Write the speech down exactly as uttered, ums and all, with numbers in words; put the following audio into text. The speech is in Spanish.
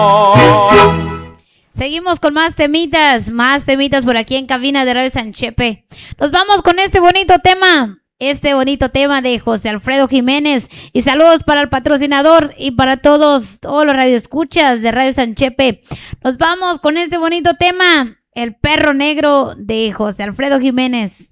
Seguimos con más temitas, más temitas por aquí en cabina de Radio San Chepe. Nos vamos con este bonito tema, este bonito tema de José Alfredo Jiménez. Y saludos para el patrocinador y para todos, todos los radioescuchas de Radio San Chepe. Nos vamos con este bonito tema, El Perro Negro de José Alfredo Jiménez.